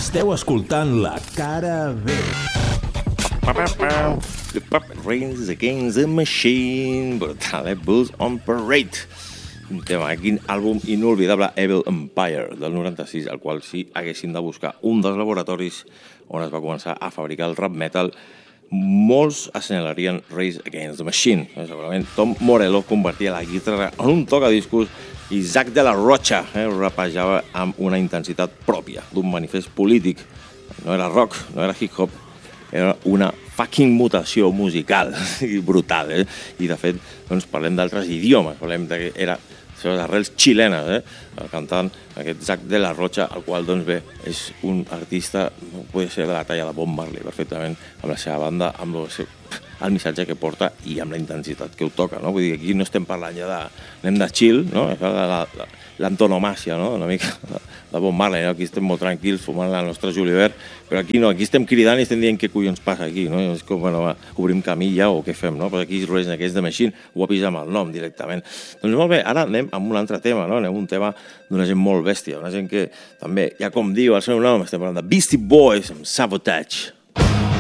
Esteu escoltant La Cara B. The Puppet Rains Against the Machine. Brutal, Bulls on Parade. Un tema, quin àlbum inolvidable, Evil Empire, del 96, al qual si haguéssim de buscar un dels laboratoris on es va començar a fabricar el rap metal, molts assenyalarien Rage Against the Machine. Segurament Tom Morello convertia la guitarra en un tocadiscos i Zack de la Rocha rapejava amb una intensitat pròpia d'un manifest polític. No era rock, no era hip-hop, era una fucking mutació musical brutal, I de fet, doncs, parlem d'altres idiomes, parlem que era les arrels xilenes, el cantant, aquest Zack de la Rocha, el qual, doncs bé, és un artista, pot ser de la talla de Bob Marley, perfectament, amb la seva banda, amb el missatge que porta i amb la intensitat que ho toca, no? Vull dir, aquí no estem parlant ja anem de chill, no? L'antonomàcia, no? Una mica de Bob Marley, no? Aquí estem molt tranquils fumant la nostra Julivert, però aquí no, aquí estem cridant i estem dient què collons passa aquí, no? És com, bueno, va, obrim camí ja o què fem, no? Però aquí és Rage Against the Machine, ho ha amb el nom directament. Doncs molt bé, ara anem amb un altre tema, no? Anem a un tema d'una gent molt bèstia, una gent que també, ja com diu el seu nom, estem parlant de Beastie Boys amb Sabotage.